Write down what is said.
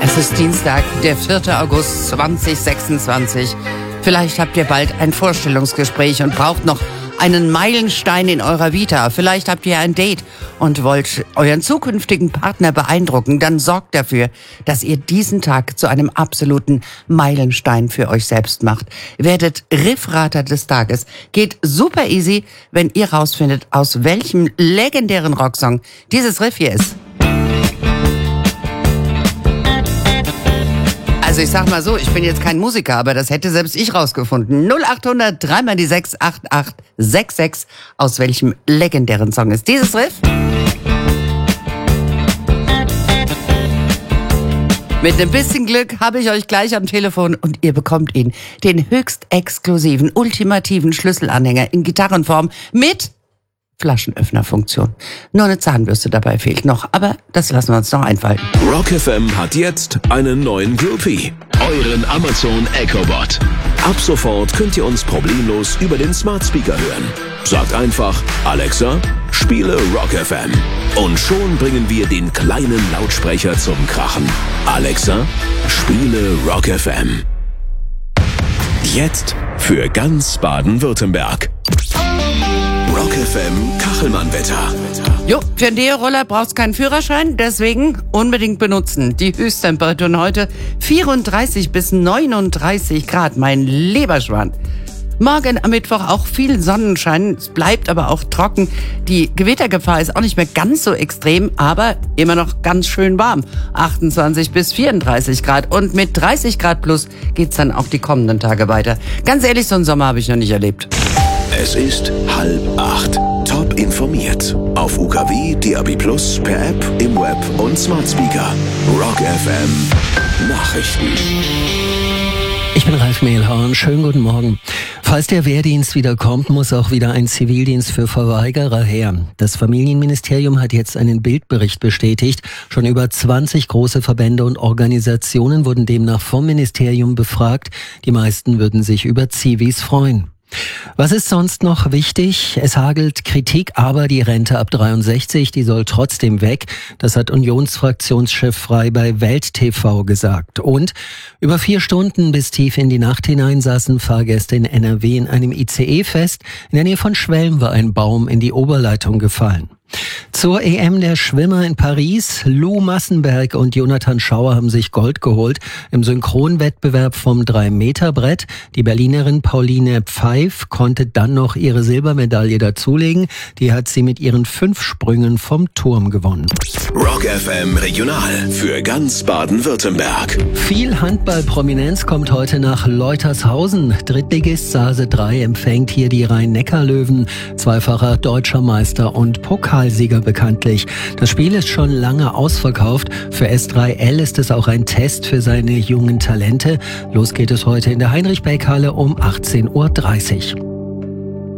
Es ist Dienstag, der 4. August 2026. Vielleicht habt ihr bald ein Vorstellungsgespräch und braucht noch einen Meilenstein in eurer Vita. Vielleicht habt ihr ein Date und wollt euren zukünftigen Partner beeindrucken. Dann sorgt dafür, dass ihr diesen Tag zu einem absoluten Meilenstein für euch selbst macht. Werdet Riffrater des Tages. Geht super easy, wenn ihr rausfindet, aus welchem legendären Rocksong dieses Riff hier ist. Also ich sag mal so, ich bin jetzt kein Musiker, aber das hätte selbst ich rausgefunden. 0800 3 die 6 8866. Aus welchem legendären Song ist dieses Riff? Mit ein bisschen Glück habe ich euch gleich am Telefon und ihr bekommt ihn. Den höchst exklusiven, ultimativen Schlüsselanhänger in Gitarrenform mit Flaschenöffnerfunktion. Nur eine Zahnbürste dabei fehlt noch, aber das lassen wir uns noch einfallen. Rock FM hat jetzt einen neuen Groupie, euren Amazon Echobot. Ab sofort könnt ihr uns problemlos über den Smart Speaker hören. Sagt einfach, Alexa, spiele Rock FM. Und schon bringen wir den kleinen Lautsprecher zum Krachen. Alexa, spiele Rock FM. Jetzt für ganz Baden-Württemberg. Rock FM Kachelmann-Wetter. Jo, für einen Deo-Roller brauchst keinen Führerschein, deswegen unbedingt benutzen. Die Höchsttemperaturen heute 34 bis 39 Grad, mein Leberschwan. Morgen am Mittwoch auch viel Sonnenschein, es bleibt aber auch trocken. Die Gewittergefahr ist auch nicht mehr ganz so extrem, aber immer noch ganz schön warm. 28 bis 34 Grad und mit 30 Grad plus geht's dann auch die kommenden Tage weiter. Ganz ehrlich, so einen Sommer habe ich noch nicht erlebt. Es ist 7:30. Top informiert. Auf UKW, DAB+, per App, im Web und Smart Speaker. Rock FM Nachrichten. Ich bin Ralf Mehlhorn. Schönen guten Morgen. Falls der Wehrdienst wieder kommt, muss auch wieder ein Zivildienst für Verweigerer her. Das Familienministerium hat jetzt einen Bildbericht bestätigt. Schon über 20 große Verbände und Organisationen wurden demnach vom Ministerium befragt. Die meisten würden sich über Zivis freuen. Was ist sonst noch wichtig? Es hagelt Kritik, aber die Rente ab 63, die soll trotzdem weg. Das hat Unionsfraktionschef Frey bei Welt TV gesagt. Und über 4 Stunden bis tief in die Nacht hinein saßen Fahrgäste in NRW in einem ICE fest. In der Nähe von Schwelm war ein Baum in die Oberleitung gefallen. Zur EM der Schwimmer in Paris. Lou Massenberg und Jonathan Schauer haben sich Gold geholt im Synchronwettbewerb vom 3-Meter-Brett. Die Berlinerin Pauline Pfeif konnte dann noch ihre Silbermedaille dazulegen. Die hat sie mit ihren 5 Sprüngen vom Turm gewonnen. Rock FM Regional für ganz Baden-Württemberg. Viel Handballprominenz kommt heute nach Leutershausen. Drittligist Sase 3 empfängt hier die Rhein-Neckar-Löwen. Zweifacher deutscher Meister und Pokalsieger bekanntlich. Das Spiel ist schon lange ausverkauft. Für S3L ist es auch ein Test für seine jungen Talente. Los geht es heute in der Heinrich-Beck-Halle um 18:30 Uhr.